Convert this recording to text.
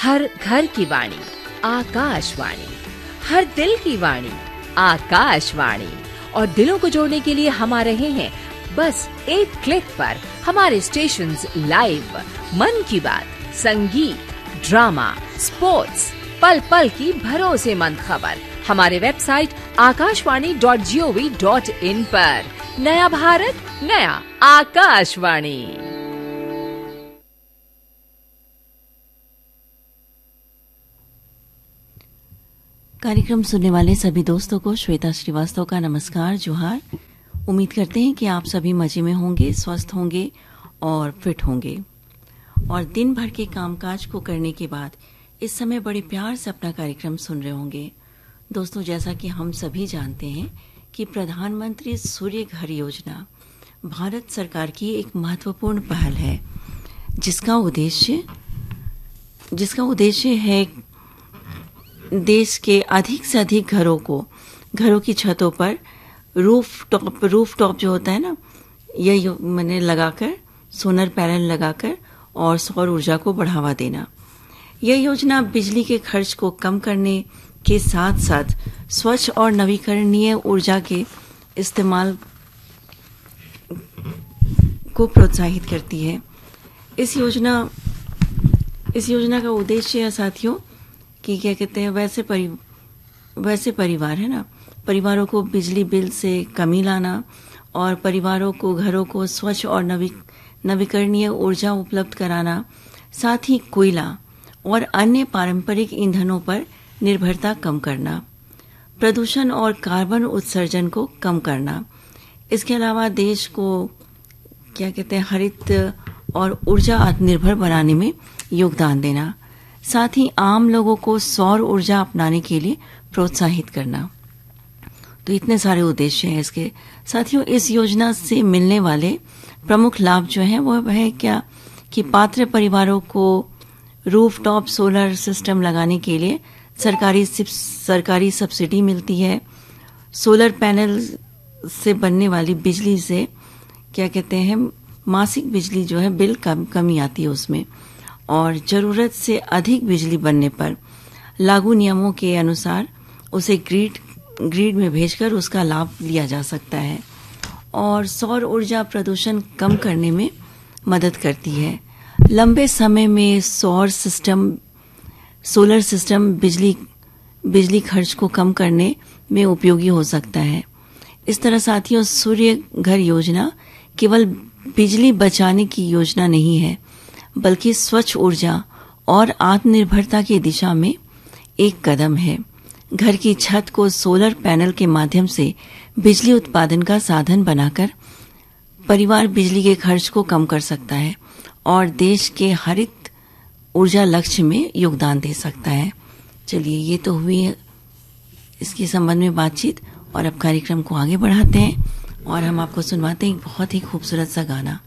हर घर की वाणी आकाशवाणी, हर दिल की वाणी आकाशवाणी। और दिलों को जोड़ने के लिए हम आ रहे हैं बस एक क्लिक पर। हमारे स्टेशंस लाइव, मन की बात, संगीत, ड्रामा, स्पोर्ट्स, पल पल की भरोसेमंद खबर हमारे वेबसाइट akashvani.gov.in पर। नया भारत, नया आकाशवाणी। कार्यक्रम सुनने वाले सभी दोस्तों को श्वेता श्रीवास्तव का नमस्कार, जोहार। उम्मीद करते हैं कि आप सभी मजे में होंगे, स्वस्थ होंगे और फिट होंगे। और दिन भर के कामकाज को करने के बाद इस समय बड़े प्यार से अपना कार्यक्रम सुन रहे होंगे। दोस्तों, जैसा कि हम सभी जानते हैं कि प्रधानमंत्री सूर्य घर योजना भारत सरकार की एक महत्वपूर्ण पहल है, जिसका उद्देश्य है देश के अधिक से अधिक घरों की छतों पर रूफ टॉप जो होता है ना, ये मैंने लगाकर, सोलर पैनल लगाकर और सौर ऊर्जा को बढ़ावा देना। यह योजना बिजली के खर्च को कम करने के साथ साथ स्वच्छ और नवीकरणीय ऊर्जा के इस्तेमाल को प्रोत्साहित करती है। इस योजना का उद्देश्य है साथियों कि क्या कहते हैं, वैसे परिवार है ना, परिवारों को बिजली बिल से कमी लाना और घरों को स्वच्छ और नवीकरणीय ऊर्जा उपलब्ध कराना, साथ ही कोयला और अन्य पारंपरिक ईंधनों पर निर्भरता कम करना, प्रदूषण और कार्बन उत्सर्जन को कम करना। इसके अलावा देश को क्या कहते हैं, हरित और ऊर्जा आत्मनिर्भर बनाने में योगदान देना, साथ ही आम लोगों को सौर ऊर्जा अपनाने के लिए प्रोत्साहित करना। तो इतने सारे उद्देश्य हैं इसके। साथियों, इस योजना से मिलने वाले प्रमुख लाभ जो हैं वो है क्या कि पात्र परिवारों को रूफटॉप सोलर सिस्टम लगाने के लिए सरकारी सब्सिडी मिलती है। सोलर पैनल से बनने वाली बिजली से क्या कहते हैं, मासिक बिजली जो है बिल कमी आती है उसमें, और जरूरत से अधिक बिजली बनने पर लागू नियमों के अनुसार उसे ग्रिड में भेजकर उसका लाभ लिया जा सकता है। और सौर ऊर्जा प्रदूषण कम करने में मदद करती है। लंबे समय में सोलर सिस्टम बिजली खर्च को कम करने में उपयोगी हो सकता है। इस तरह साथियों, सूर्य घर योजना केवल बिजली बचाने की योजना नहीं है, बल्कि स्वच्छ ऊर्जा और आत्मनिर्भरता की दिशा में एक कदम है। घर की छत को सोलर पैनल के माध्यम से बिजली उत्पादन का साधन बनाकर परिवार बिजली के खर्च को कम कर सकता है और देश के हरित ऊर्जा लक्ष्य में योगदान दे सकता है। चलिए, ये तो हुई है इसके संबंध में बातचीत, और अब कार्यक्रम को आगे बढ़ाते हैं और हम आपको सुनवाते हैं एक बहुत ही खूबसूरत सा गाना।